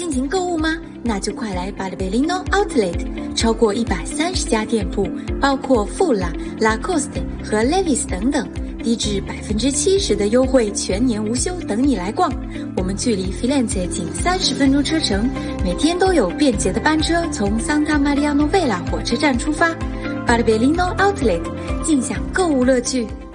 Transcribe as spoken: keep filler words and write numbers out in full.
进行购物吗？那就快来 Bartolino Outlet， 超过一百三十家店铺，包括 Fula、Lacoste 和 Levi's 等等，低至百分之七十的优惠，全年无休，等你来逛。我们距离 Firenze 仅三十分钟车程，每天都有便捷的班车从 Santa Maria Novella 火车站出发。Bartolino Outlet， 尽享购物乐趣。